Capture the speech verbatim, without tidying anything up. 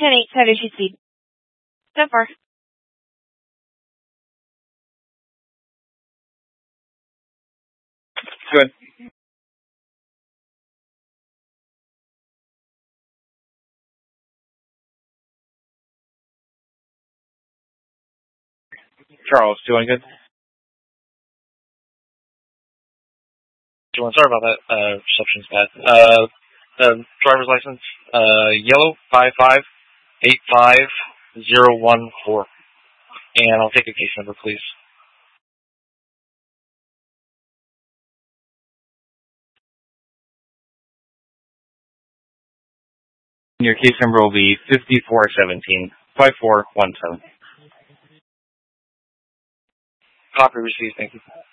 ten eight, how did you see? So far. Good. Charles, doing good? Sorry about that. Uh, reception's bad. Uh, the driver's license, uh, yellow five five eight five zero one four. And I'll take a case number, please. Your case number will be fifty-four seventeen five four one seven. Copy received. Thank you.